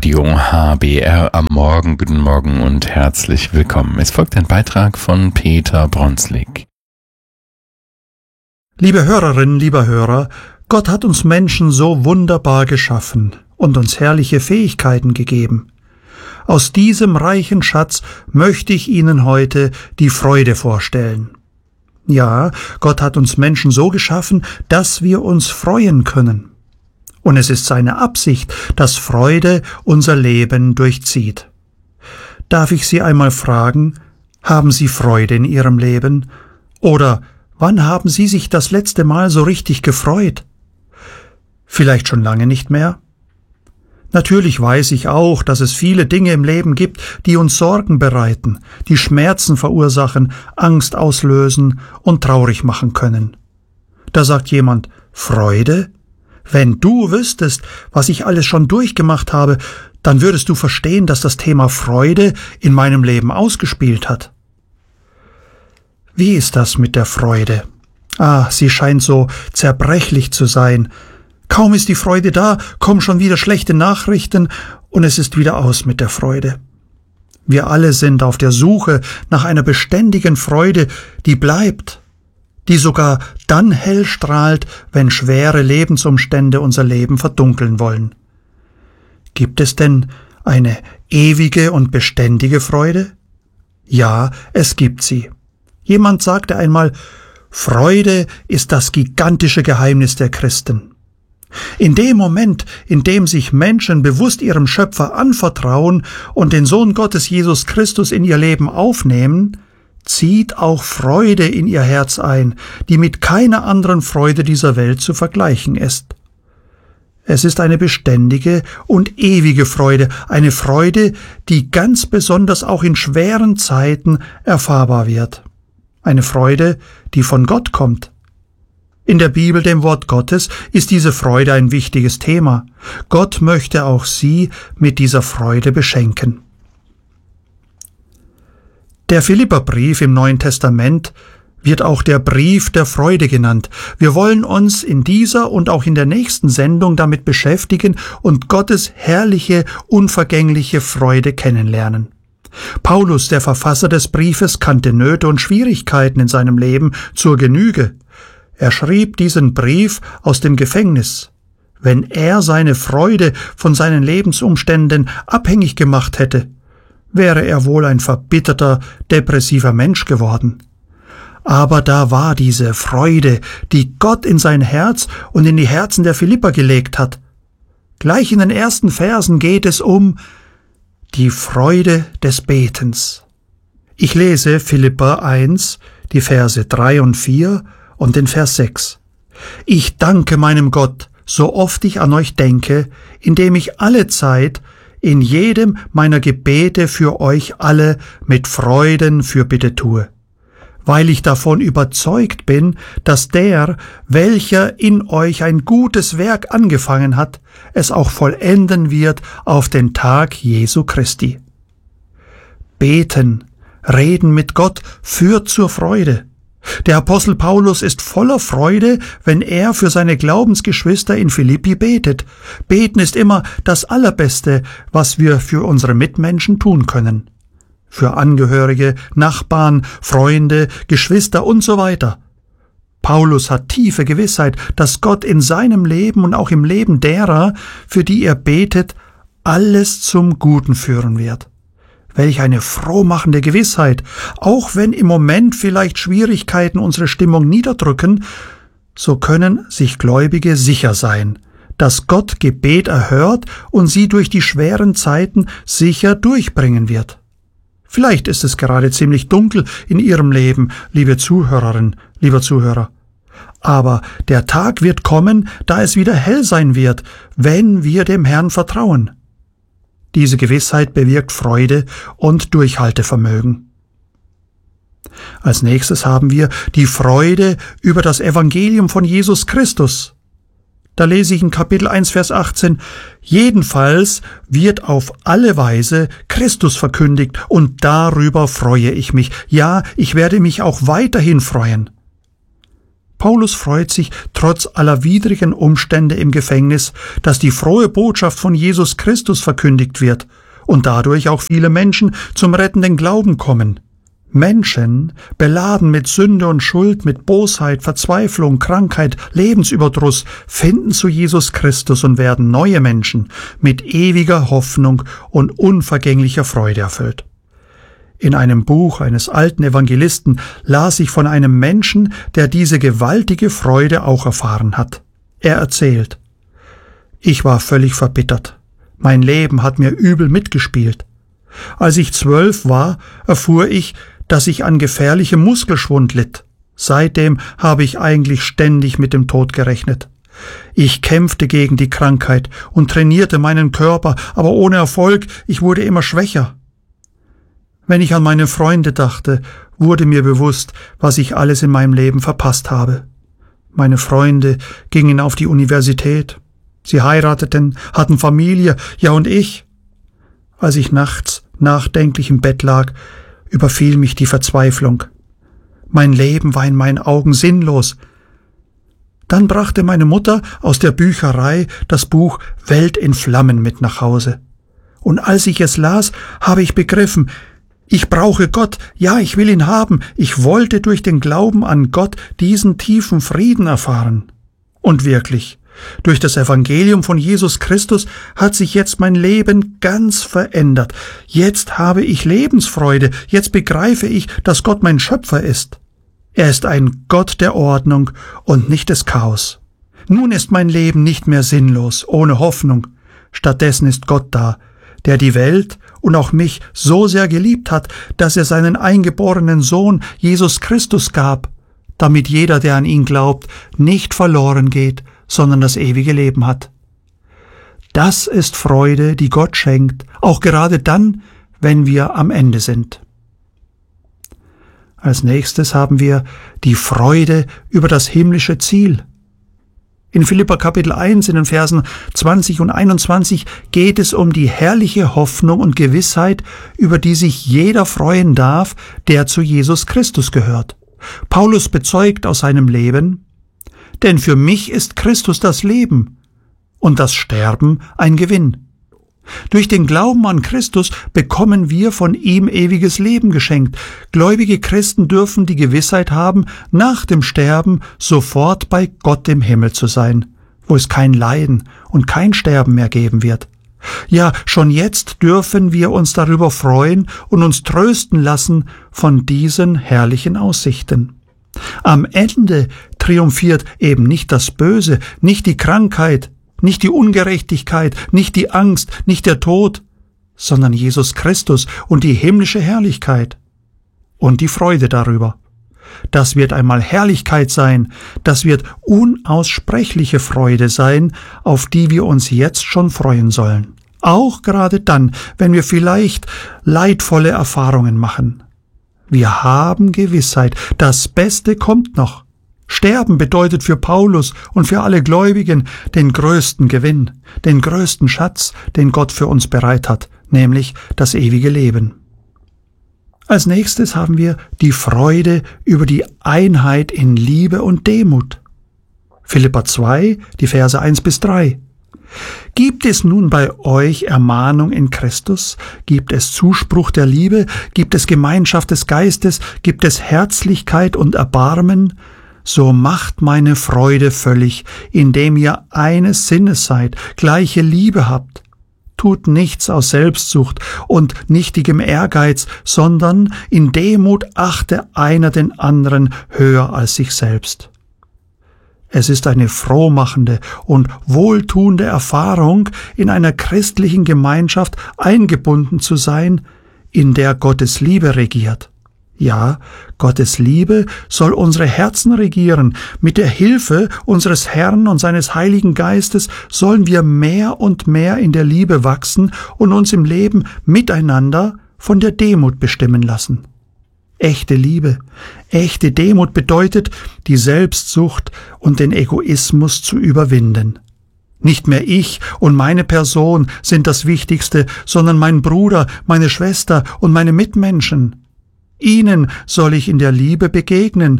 Radio HBR am Morgen. Guten Morgen und herzlich willkommen. Es folgt ein Beitrag von Peter Bronslik. Liebe Hörerinnen, lieber Hörer, Gott hat uns Menschen so wunderbar geschaffen und uns herrliche Fähigkeiten gegeben. Aus diesem reichen Schatz möchte ich Ihnen heute die Freude vorstellen. Ja, Gott hat uns Menschen so geschaffen, dass wir uns freuen können. Und es ist seine Absicht, dass Freude unser Leben durchzieht. Darf ich Sie einmal fragen, haben Sie Freude in Ihrem Leben? Oder wann haben Sie sich das letzte Mal so richtig gefreut? Vielleicht schon lange nicht mehr? Natürlich weiß ich auch, dass es viele Dinge im Leben gibt, die uns Sorgen bereiten, die Schmerzen verursachen, Angst auslösen und traurig machen können. Da sagt jemand, Freude? Wenn du wüsstest, was ich alles schon durchgemacht habe, dann würdest du verstehen, dass das Thema Freude in meinem Leben ausgespielt hat. Wie ist das mit der Freude? Sie scheint so zerbrechlich zu sein. Kaum ist die Freude da, kommen schon wieder schlechte Nachrichten und es ist wieder aus mit der Freude. Wir alle sind auf der Suche nach einer beständigen Freude, die bleibt, die sogar dann hell strahlt, wenn schwere Lebensumstände unser Leben verdunkeln wollen. Gibt es denn eine ewige und beständige Freude? Ja, es gibt sie. Jemand sagte einmal, Freude ist das gigantische Geheimnis der Christen. In dem Moment, in dem sich Menschen bewusst ihrem Schöpfer anvertrauen und den Sohn Gottes Jesus Christus in ihr Leben aufnehmen, zieht auch Freude in ihr Herz ein, die mit keiner anderen Freude dieser Welt zu vergleichen ist. Es ist eine beständige und ewige Freude, eine Freude, die ganz besonders auch in schweren Zeiten erfahrbar wird. Eine Freude, die von Gott kommt. In der Bibel, dem Wort Gottes, ist diese Freude ein wichtiges Thema. Gott möchte auch Sie mit dieser Freude beschenken. Der Philipperbrief im Neuen Testament wird auch der Brief der Freude genannt. Wir wollen uns in dieser und auch in der nächsten Sendung damit beschäftigen und Gottes herrliche, unvergängliche Freude kennenlernen. Paulus, der Verfasser des Briefes, kannte Nöte und Schwierigkeiten in seinem Leben zur Genüge. Er schrieb diesen Brief aus dem Gefängnis. Wenn er seine Freude von seinen Lebensumständen abhängig gemacht hätte, wäre er wohl ein verbitterter, depressiver Mensch geworden. Aber da war diese Freude, die Gott in sein Herz und in die Herzen der Philipper gelegt hat. Gleich in den ersten Versen geht es um die Freude des Betens. Ich lese Philipper 1, die Verse 3 und 4 und den Vers 6. Ich danke meinem Gott, so oft ich an euch denke, indem ich alle Zeit in jedem meiner Gebete für euch alle mit Freuden Fürbitte tue, weil ich davon überzeugt bin, dass der, welcher in euch ein gutes Werk angefangen hat, es auch vollenden wird auf den Tag Jesu Christi. Beten, reden mit Gott führt zur Freude. Der Apostel Paulus ist voller Freude, wenn er für seine Glaubensgeschwister in Philippi betet. Beten ist immer das Allerbeste, was wir für unsere Mitmenschen tun können. Für Angehörige, Nachbarn, Freunde, Geschwister und so weiter. Paulus hat tiefe Gewissheit, dass Gott in seinem Leben und auch im Leben derer, für die er betet, alles zum Guten führen wird. Welch eine frohmachende Gewissheit, auch wenn im Moment vielleicht Schwierigkeiten unsere Stimmung niederdrücken, so können sich Gläubige sicher sein, dass Gott Gebet erhört und sie durch die schweren Zeiten sicher durchbringen wird. Vielleicht ist es gerade ziemlich dunkel in Ihrem Leben, liebe Zuhörerin, lieber Zuhörer. Aber der Tag wird kommen, da es wieder hell sein wird, wenn wir dem Herrn vertrauen. Diese Gewissheit bewirkt Freude und Durchhaltevermögen. Als nächstes haben wir die Freude über das Evangelium von Jesus Christus. Da lese ich in Kapitel 1, Vers 18, jedenfalls wird auf alle Weise Christus verkündigt und darüber freue ich mich. Ja, ich werde mich auch weiterhin freuen. Paulus freut sich trotz aller widrigen Umstände im Gefängnis, dass die frohe Botschaft von Jesus Christus verkündigt wird und dadurch auch viele Menschen zum rettenden Glauben kommen. Menschen, beladen mit Sünde und Schuld, mit Bosheit, Verzweiflung, Krankheit, Lebensüberdruss, finden zu Jesus Christus und werden neue Menschen mit ewiger Hoffnung und unvergänglicher Freude erfüllt. In einem Buch eines alten Evangelisten las ich von einem Menschen, der diese gewaltige Freude auch erfahren hat. Er erzählt: Ich war völlig verbittert. Mein Leben hat mir übel mitgespielt. Als ich 12 war, erfuhr ich, dass ich an gefährlichem Muskelschwund litt. Seitdem habe ich eigentlich ständig mit dem Tod gerechnet. Ich kämpfte gegen die Krankheit und trainierte meinen Körper, aber ohne Erfolg, ich wurde immer schwächer. Wenn ich an meine Freunde dachte, wurde mir bewusst, was ich alles in meinem Leben verpasst habe. Meine Freunde gingen auf die Universität. Sie heirateten, hatten Familie, ja und ich. Als ich nachts nachdenklich im Bett lag, überfiel mich die Verzweiflung. Mein Leben war in meinen Augen sinnlos. Dann brachte meine Mutter aus der Bücherei das Buch Welt in Flammen mit nach Hause. Und als ich es las, habe ich begriffen, ich brauche Gott, ja, ich will ihn haben. Ich wollte durch den Glauben an Gott diesen tiefen Frieden erfahren. Und wirklich, durch das Evangelium von Jesus Christus hat sich jetzt mein Leben ganz verändert. Jetzt habe ich Lebensfreude, jetzt begreife ich, dass Gott mein Schöpfer ist. Er ist ein Gott der Ordnung und nicht des Chaos. Nun ist mein Leben nicht mehr sinnlos, ohne Hoffnung. Stattdessen ist Gott da, der die Welt und auch mich so sehr geliebt hat, dass er seinen eingeborenen Sohn Jesus Christus gab, damit jeder, der an ihn glaubt, nicht verloren geht, sondern das ewige Leben hat. Das ist Freude, die Gott schenkt, auch gerade dann, wenn wir am Ende sind. Als nächstes haben wir die Freude über das himmlische Ziel. In Philipper Kapitel 1 in den Versen 20 und 21 geht es um die herrliche Hoffnung und Gewissheit, über die sich jeder freuen darf, der zu Jesus Christus gehört. Paulus bezeugt aus seinem Leben: Denn für mich ist Christus das Leben und das Sterben ein Gewinn. Durch den Glauben an Christus bekommen wir von ihm ewiges Leben geschenkt. Gläubige Christen dürfen die Gewissheit haben, nach dem Sterben sofort bei Gott im Himmel zu sein, wo es kein Leiden und kein Sterben mehr geben wird. Ja, schon jetzt dürfen wir uns darüber freuen und uns trösten lassen von diesen herrlichen Aussichten. Am Ende triumphiert eben nicht das Böse, nicht die Krankheit, nicht die Ungerechtigkeit, nicht die Angst, nicht der Tod, sondern Jesus Christus und die himmlische Herrlichkeit und die Freude darüber. Das wird einmal Herrlichkeit sein, das wird unaussprechliche Freude sein, auf die wir uns jetzt schon freuen sollen. Auch gerade dann, wenn wir vielleicht leidvolle Erfahrungen machen. Wir haben Gewissheit, das Beste kommt noch. Sterben bedeutet für Paulus und für alle Gläubigen den größten Gewinn, den größten Schatz, den Gott für uns bereit hat, nämlich das ewige Leben. Als nächstes haben wir die Freude über die Einheit in Liebe und Demut. Philipper 2, die Verse 1-3. Gibt es nun bei euch Ermahnung in Christus? Gibt es Zuspruch der Liebe? Gibt es Gemeinschaft des Geistes? Gibt es Herzlichkeit und Erbarmen? So macht meine Freude völlig, indem ihr eines Sinnes seid, gleiche Liebe habt. Tut nichts aus Selbstsucht und nichtigem Ehrgeiz, sondern in Demut achte einer den anderen höher als sich selbst. Es ist eine frohmachende und wohltuende Erfahrung, in einer christlichen Gemeinschaft eingebunden zu sein, in der Gottes Liebe regiert. Ja, Gottes Liebe soll unsere Herzen regieren. Mit der Hilfe unseres Herrn und seines Heiligen Geistes sollen wir mehr und mehr in der Liebe wachsen und uns im Leben miteinander von der Demut bestimmen lassen. Echte Liebe, echte Demut bedeutet, die Selbstsucht und den Egoismus zu überwinden. Nicht mehr ich und meine Person sind das Wichtigste, sondern mein Bruder, meine Schwester und meine Mitmenschen. Ihnen soll ich in der Liebe begegnen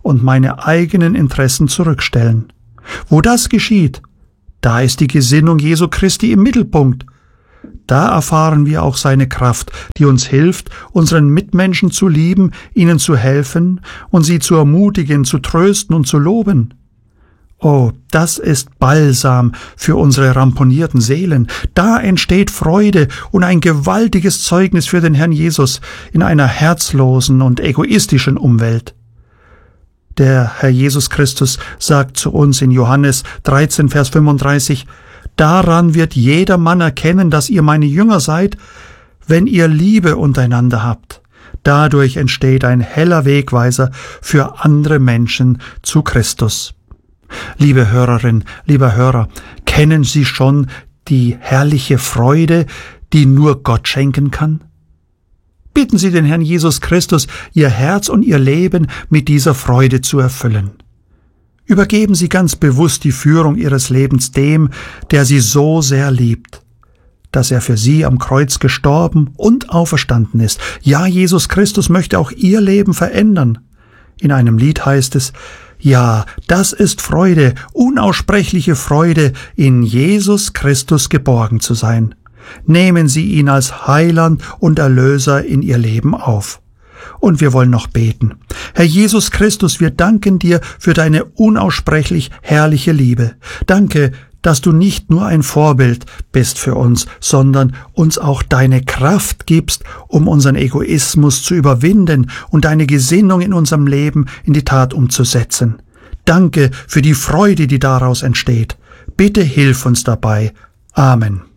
und meine eigenen Interessen zurückstellen. Wo das geschieht, da ist die Gesinnung Jesu Christi im Mittelpunkt. Da erfahren wir auch seine Kraft, die uns hilft, unseren Mitmenschen zu lieben, ihnen zu helfen und sie zu ermutigen, zu trösten und zu loben. Oh, das ist Balsam für unsere ramponierten Seelen. Da entsteht Freude und ein gewaltiges Zeugnis für den Herrn Jesus in einer herzlosen und egoistischen Umwelt. Der Herr Jesus Christus sagt zu uns in Johannes 13, Vers 35, »Daran wird jeder Mann erkennen, dass ihr meine Jünger seid, wenn ihr Liebe untereinander habt.« Dadurch entsteht ein heller Wegweiser für andere Menschen zu Christus. Liebe Hörerin, lieber Hörer, kennen Sie schon die herrliche Freude, die nur Gott schenken kann? Bitten Sie den Herrn Jesus Christus, Ihr Herz und Ihr Leben mit dieser Freude zu erfüllen. Übergeben Sie ganz bewusst die Führung Ihres Lebens dem, der Sie so sehr liebt, dass er für Sie am Kreuz gestorben und auferstanden ist. Ja, Jesus Christus möchte auch Ihr Leben verändern. In einem Lied heißt es, ja, das ist Freude, unaussprechliche Freude, in Jesus Christus geborgen zu sein. Nehmen Sie ihn als Heiland und Erlöser in Ihr Leben auf. Und wir wollen noch beten. Herr Jesus Christus, wir danken dir für deine unaussprechlich herrliche Liebe. Danke, dass du nicht nur ein Vorbild bist für uns, sondern uns auch deine Kraft gibst, um unseren Egoismus zu überwinden und deine Gesinnung in unserem Leben in die Tat umzusetzen. Danke für die Freude, die daraus entsteht. Bitte hilf uns dabei. Amen.